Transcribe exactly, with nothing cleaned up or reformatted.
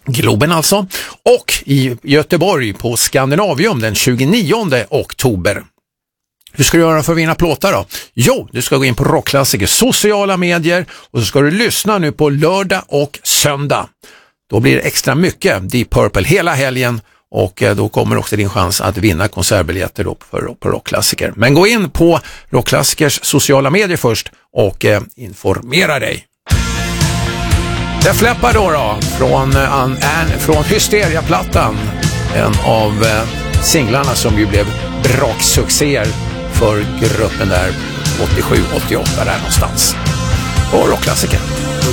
Globen alltså. Och i Göteborg på Skandinavium den tjugonionde oktober. Hur ska du göra för att vinna plåtar då? Jo, du ska gå in på Rockklassiker sociala medier och så ska du lyssna nu på lördag och söndag. Då blir det extra mycket Deep Purple hela helgen och då kommer också din chans att vinna konsertbiljetter då för, på Rockklassiker. Men gå in på Rockklassikers sociala medier först och eh, informera dig. Det fläppar då, då från, an, an, från Hysteria-plattan, en av eh, singlarna som ju blev braksuccéer för gruppen där åttiosju åttioåtta där någonstans. Och Rockklassiker.